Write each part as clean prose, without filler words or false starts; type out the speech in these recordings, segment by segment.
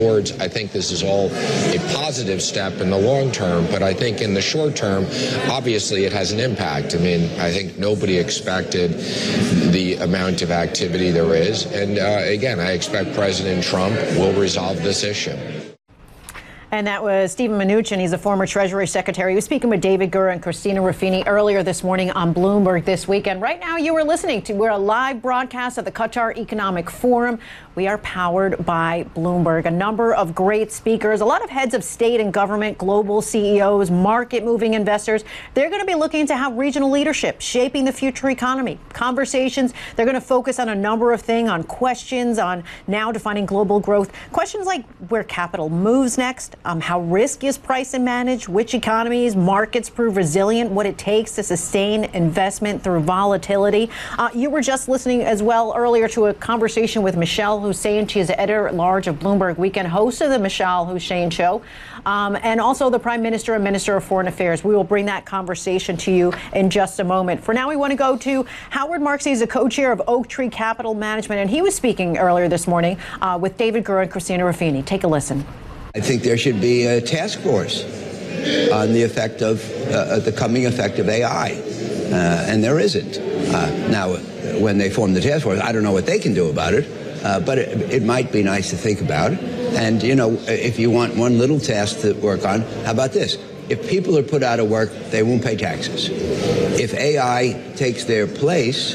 I think this is all a positive step in the long term, but I think in the short term, obviously it has an impact. I mean, I think nobody expected the amount of activity there is. And again, I expect President Trump will resolve this issue. And that was Steven Mnuchin. He's a former Treasury Secretary. He was speaking with David Gura and Christina Ruffini earlier this morning on Bloomberg This Week. And right now you are listening to, we're a live broadcast of the Qatar Economic Forum. We are powered by Bloomberg. A number of great speakers, a lot of heads of state and government, global CEOs, market-moving investors. They're going to be looking into how regional leadership shaping the future economy. Conversations, they're going to focus on a number of things, on questions, on now defining global growth. Questions like where capital moves next, how risk is priced and managed, which economies, markets prove resilient, what it takes to sustain investment through volatility. You were just listening as well earlier to a conversation with Michelle Hussein. She is the editor-at-large of Bloomberg Weekend, host of the Michelle Hussein Show, and also the Prime Minister and Minister of Foreign Affairs. We will bring that conversation to you in just a moment. For now, we want to go to Howard Marks. He's a co-chair of Oaktree Capital Management, and he was speaking earlier this morning with David Gura and Christina Ruffini. Take a listen. I think there should be a task force on the effect of the coming effect of AI, and there isn't. Now, when they form the task force, I don't know what they can do about it, but it might be nice to think about. And, you know, if you want one little task to work on, how about this? If people are put out of work, they won't pay taxes. If AI takes their place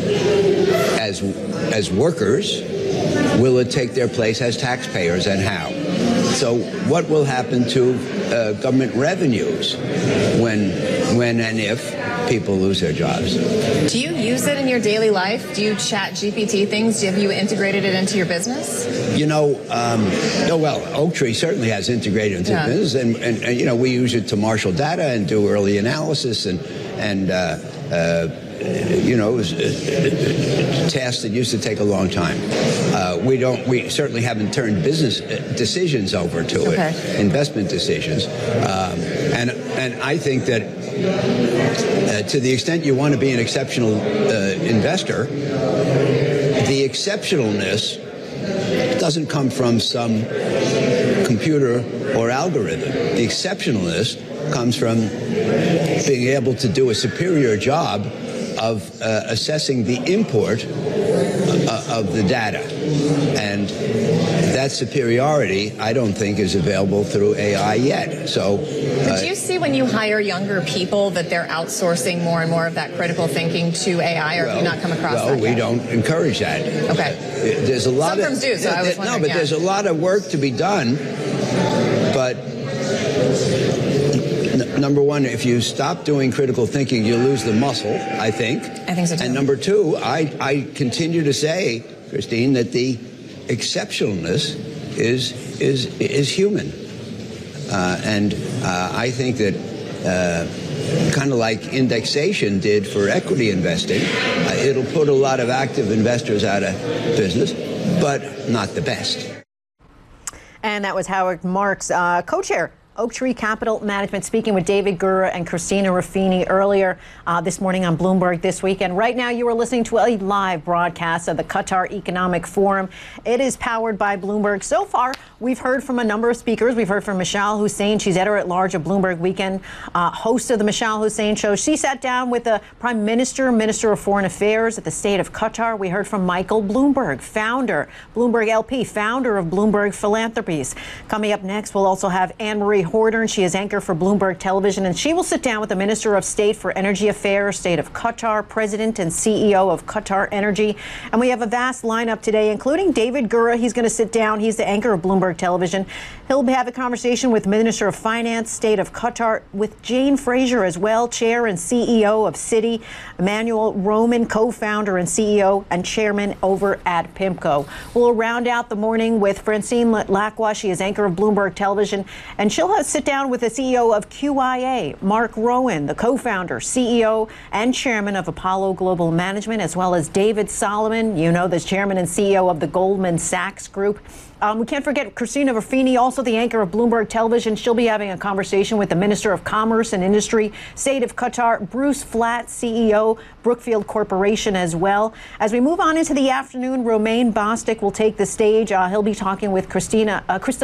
as workers, will it take their place as taxpayers, and how? So what will happen to government revenues when and if people lose their jobs? Do you use it in your daily life? Do you chat GPT things? Have you integrated it into your business? You know, Oaktree certainly has integrated into the business, and you know, we use it to marshal data and do early analysis and you know, tasks that used to take a long time. We certainly haven't turned business decisions over to it, investment decisions. And I think that to the extent you want to be an exceptional investor, the exceptionalness doesn't come from some computer or algorithm. The exceptionalness comes from being able to do a superior job of assessing the import of the data. And that superiority, I don't think, is available through AI yet. So, do you see when you hire younger people that they're outsourcing more and more of that critical thinking to AI, or have you not come across that? Well, we don't encourage that. Okay. There's a lot Some firms do, so I was wondering. No, but there's a lot of work to be done. But number one, if you stop doing critical thinking, you lose the muscle, I think. I think so, too. And number two, I continue to say, Christine, that the exceptionalness is human. And I think that kind of like indexation did for equity investing, it'll put a lot of active investors out of business, but not the best. And that was Howard Marks, co-chair Oaktree Capital Management, speaking with David Gura and Christina Ruffini earlier this morning on Bloomberg This Week. And right now you are listening to a live broadcast of the Qatar Economic Forum. It is powered by Bloomberg. So far, we've heard from a number of speakers. We've heard from Michelle Hussein. She's editor-at-large of Bloomberg Weekend, host of the Michelle Hussein Show. She sat down with the Prime Minister, Minister of Foreign Affairs at the state of Qatar. We heard from Michael Bloomberg, founder, Bloomberg LP, founder of Bloomberg Philanthropies. Coming up next, we'll also have Anne-Marie Horder. She is anchor for Bloomberg Television, and she will sit down with the Minister of State for Energy Affairs, State of Qatar, President and CEO of Qatar Energy. And we have a vast lineup today, including David Gura. He's going to sit down. He's the anchor of Bloomberg Television. He'll have a conversation with Minister of Finance, State of Qatar, with Jane Fraser as well, Chair and CEO of Citi, Emmanuel Roman, co-founder and CEO and chairman over at PIMCO. We'll round out the morning with Francine Lacroix. She is anchor of Bloomberg Television, and she'll We'll sit down with the CEO of QIA, Mark Rowan, the co-founder, CEO, and chairman of Apollo Global Management, as well as David Solomon, you know, the chairman and CEO of the Goldman Sachs Group. We can't forget Christina Ruffini, also the anchor of Bloomberg Television. She'll be having a conversation with the Minister of Commerce and Industry, State of Qatar, Bruce Flatt, CEO, Brookfield Corporation as well. As we move on into the afternoon, Romain Bostick will take the stage. He'll be talking with Krista